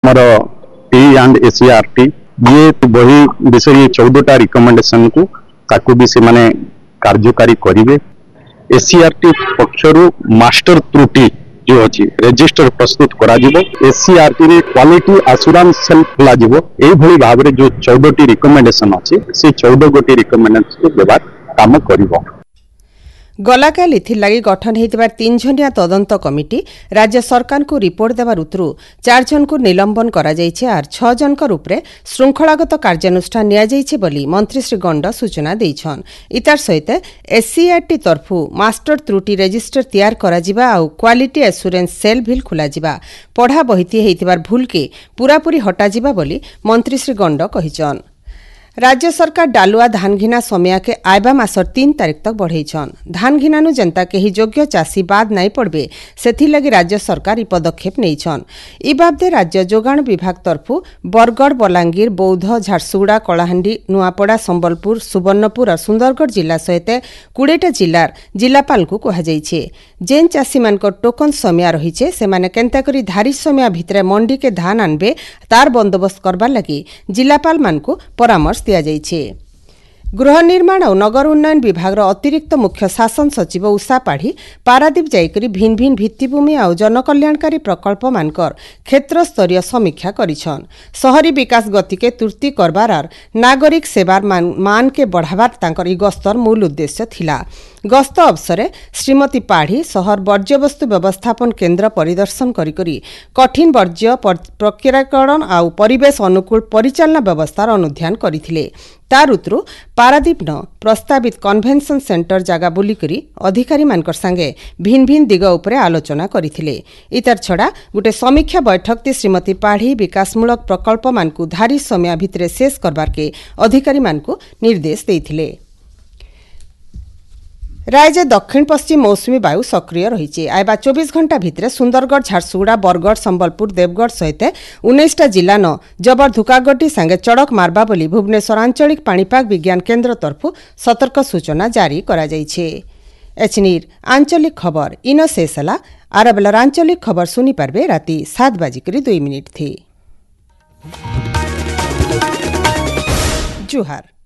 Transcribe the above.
आमर T and एसीआरटी ये बही विषय 14टा रिकमेंडेशन को ताकू भी से माने कार्यकारी करिवे। एसीआरटी पक्षरु मास्टर त्रुटि जो अछि रजिस्टर प्रस्तुत करा जिवो। एसीआरटी रे क्वालिटी एश्योरेंस सेल खोला जिवो। एई भली भाव रे जो 14टी रिकमेंडेशन अछि से 14 गोटी रिकमेंडेशन को देबार काम करिवो। गलाकाल इथिलागि गठन होइतिबार 3 जनिया तदंत कमिटी राज्य सरकार को रिपोर्ट देवार उतरु 4 जन को निलंबन करा जाइछे आर 6 जनकर उपरे श्रृंखलागत कार्यानुष्ठान निया जाइछे बोली मंत्री श्री गंड सूचना दैछन। इतार सहित एससीआरटी तरफु मास्टर त्रुटि रजिस्टर तैयार करा जिबा आ क्वालिटी एश्योरेंस सेल भी खुला जिबा पढ़ा बहिती हेइतिबार भूल के पूरापूरी हटा जिबा बोली मंत्री श्री गंड कहिछन। राज्य सरकार डालुआ धान घिना समय के आयबा मासर 3 तारिख तक बढ़ेछन। धान घिनानु जनता के ही योग्य चाषी बाद नहीं पड़बे सेथिलगी राज्य सरकार ई पदक्षेप नेइछन। ई बाबदे राज्य जोगाण विभाग तरफु बरगड़, बलांगीर, बौद्ध, झारसुगुड़ा, कलाहांडी, नुआपड़ा, संबलपुर, सुवर्णपुर और सुंदरगढ़ जिला सहित 20टा जिलार जिलापाल को कहा जाइछे। जेन चाषी मानकर टोकन समय रहिछे सेमाने केंता करी धारी समय भितरे मंडी के धान आनबे तार बंदोबस्त करबार लगी जिलापाल मानकु परामर्श दिया जाइछे। गृह निर्माण और नगर उन्नयन विभाग अतिरिक्त मुख्य शासन सचिव उषा पाढ़ी पारादीप जाइकरी भिन्न भिन्न भित्तिभूमि और जनकल्याणकारी प्रकल्प मानकर क्षेत्र स्तरीय समीक्षा करिछन। शहरी विकास गति के तुर्ती करबार आर नागरिक सेवार मान के बढ़ावार तांकर ई गस्तर मूल उद्देश्य थिला। गस्त अवसरे श्रीमती पाढ़ी शहर वर्ज्यवस्तु व्यवस्थापन केन्द्र परिदर्शन करी कठिन वर्ज्य प्रक्रियाकरण आ परिवेश अनुकूल परिचालना व्यवस्थार अनुध्यान करथिले। तार उतरु पारादीप न प्रस्तावित कन्वेंशन सेंटर जगह बुलिकरी अधिकारी मानकर संगे भिन्न भिन्न दिग उपरे आलोचना करथिले। इतार छड़ा गुटे समीक्षा बैठक ती श्रीमती पाढ़ी विकासमूलक प्रकल्प मानकु धारी समय भितरे शेष करबार के अधिकारी मानकु निर्देश देथिले। राज्य दक्षिण पश्चिम मौसुमी वायु सक्रिय रही। आयबा 24 घंटा भितर सुंदरगढ़, झारसुगुड़ा, बरगढ़, संबलपुर, देवगढ़ सहित 19टा जिला न जबर धुकागटी सांगे चड़क मारबा बोली भुवनेश्वर आंचलिक पाणीपाग विज्ञान केन्द्र तरफु सतर्क सूचना जारी करा जाइछे। एचनीर आंचलिक खबर इन शेष हला। आर बेलार आंचलिक खबर सुनी पारबे राति 7:02 थी। जुहार।